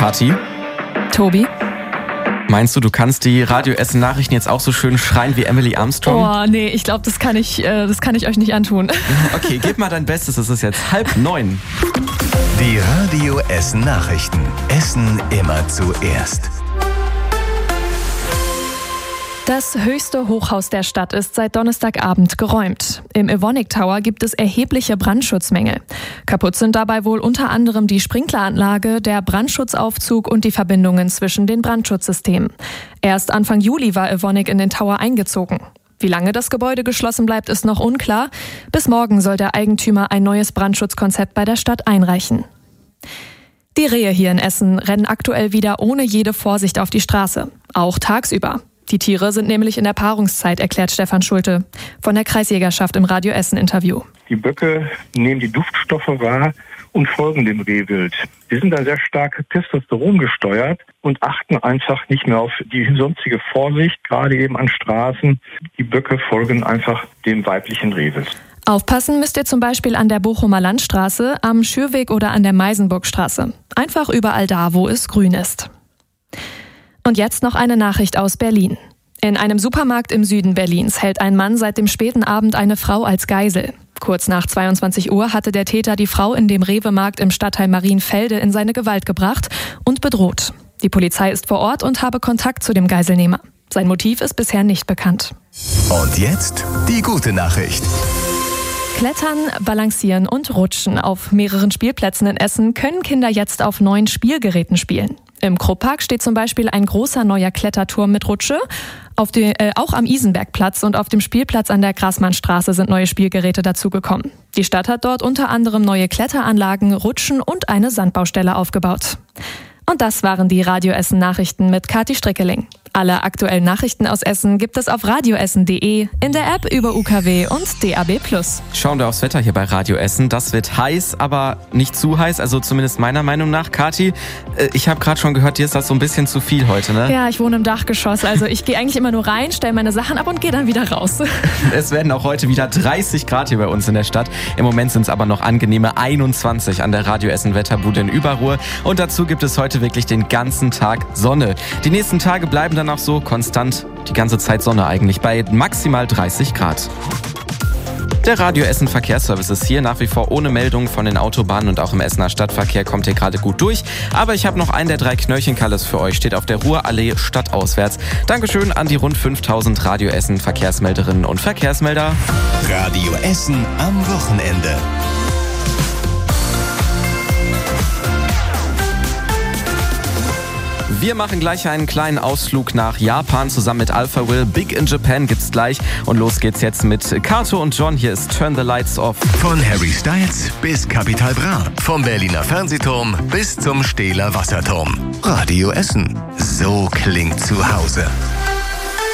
Kathi? Tobi? Meinst du kannst die Radio Essen Nachrichten jetzt auch so schön schreien wie Emily Armstrong? Oh, nee, ich glaube, das kann ich euch nicht antun. Okay, gib mal dein Bestes, es ist jetzt 8:30. Die Radio Essen Nachrichten. Essen immer zuerst. Das höchste Hochhaus der Stadt ist seit Donnerstagabend geräumt. Im Evonik Tower gibt es erhebliche Brandschutzmängel. Kaputt sind dabei wohl unter anderem die Sprinkleranlage, der Brandschutzaufzug und die Verbindungen zwischen den Brandschutzsystemen. Erst Anfang Juli war Evonik in den Tower eingezogen. Wie lange das Gebäude geschlossen bleibt, ist noch unklar. Bis morgen soll der Eigentümer ein neues Brandschutzkonzept bei der Stadt einreichen. Die Rehe hier in Essen rennen aktuell wieder ohne jede Vorsicht auf die Straße, auch tagsüber. Die Tiere sind nämlich in der Paarungszeit, erklärt Stefan Schulte von der Kreisjägerschaft im Radio Essen Interview. Die Böcke nehmen die Duftstoffe wahr und folgen dem Rehwild. Die sind dann sehr stark Testosteron gesteuert und achten einfach nicht mehr auf die sonstige Vorsicht, gerade eben an Straßen. Die Böcke folgen einfach dem weiblichen Rehwild. Aufpassen müsst ihr zum Beispiel an der Bochumer Landstraße, am Schürweg oder an der Meisenburgstraße. Einfach überall da, wo es grün ist. Und jetzt noch eine Nachricht aus Berlin. In einem Supermarkt im Süden Berlins hält ein Mann seit dem späten Abend eine Frau als Geisel. Kurz nach 22 Uhr hatte der Täter die Frau in dem Rewe-Markt im Stadtteil Marienfelde in seine Gewalt gebracht und bedroht. Die Polizei ist vor Ort und habe Kontakt zu dem Geiselnehmer. Sein Motiv ist bisher nicht bekannt. Und jetzt die gute Nachricht. Klettern, Balancieren und Rutschen. Auf mehreren Spielplätzen in Essen können Kinder jetzt auf neuen Spielgeräten spielen. Im Krupppark steht zum Beispiel ein großer neuer Kletterturm mit Rutsche. Auch am Isenbergplatz und auf dem Spielplatz an der Graßmannstraße sind neue Spielgeräte dazugekommen. Die Stadt hat dort unter anderem neue Kletteranlagen, Rutschen und eine Sandbaustelle aufgebaut. Und das waren die Radio Essen Nachrichten mit Kathi Strickeling. Alle aktuellen Nachrichten aus Essen gibt es auf radioessen.de, in der App über UKW und DAB+. Schauen wir aufs Wetter hier bei Radio Essen. Das wird heiß, aber nicht zu heiß, also zumindest meiner Meinung nach. Kathi, ich habe gerade schon gehört, dir ist das so ein bisschen zu viel heute, ne? Ja, ich wohne im Dachgeschoss, also ich gehe eigentlich immer nur rein, stelle meine Sachen ab und gehe dann wieder raus. Es werden auch heute wieder 30 Grad hier bei uns in der Stadt. Im Moment sind es aber noch angenehme 21 an der Radio Essen Wetterbude in Überruhr. Und dazu gibt es heute wirklich den ganzen Tag Sonne. Die nächsten Tage bleiben dann auch so konstant, die ganze Zeit Sonne eigentlich, bei maximal 30 Grad. Der Radio Essen Verkehrsservice ist hier nach wie vor ohne Meldungen von den Autobahnen und auch im Essener Stadtverkehr kommt ihr gerade gut durch. Aber ich habe noch einen der 3 Knöllchenkalles für euch, steht auf der Ruhrallee stadtauswärts. Dankeschön an die rund 5000 Radio Essen Verkehrsmelderinnen und Verkehrsmelder. Radio Essen am Wochenende. Wir machen gleich einen kleinen Ausflug nach Japan zusammen mit Alpha Will. Big in Japan gibt's gleich. Und los geht's jetzt mit Kato und John. Hier ist Turn the Lights Off. Von Harry Styles bis Capital Bra. Vom Berliner Fernsehturm bis zum Stehler Wasserturm. Radio Essen. So klingt zu Hause.